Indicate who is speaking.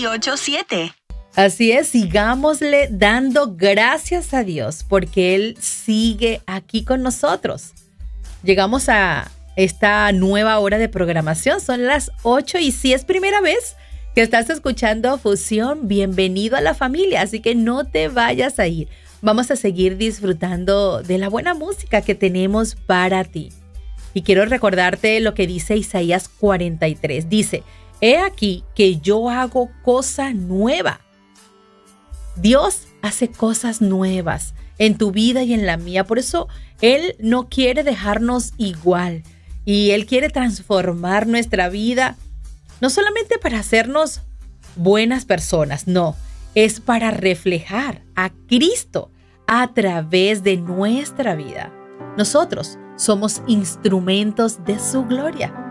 Speaker 1: 687.
Speaker 2: Así es, sigámosle dando gracias a Dios porque Él sigue aquí con nosotros. Llegamos a esta nueva hora de programación, son las 8 y si es primera vez que estás escuchando Fusión, bienvenido a la familia, así que no te vayas a ir. Vamos a seguir disfrutando de la buena música que tenemos para ti. Y quiero recordarte lo que dice Isaías 43. Dice, he aquí que yo hago cosa nueva. Dios hace cosas nuevas en tu vida y en la mía. Por eso Él no quiere dejarnos igual. Y Él quiere transformar nuestra vida, no solamente para hacernos buenas personas, no. Es para reflejar a Cristo a través de nuestra vida. Nosotros somos instrumentos de su gloria.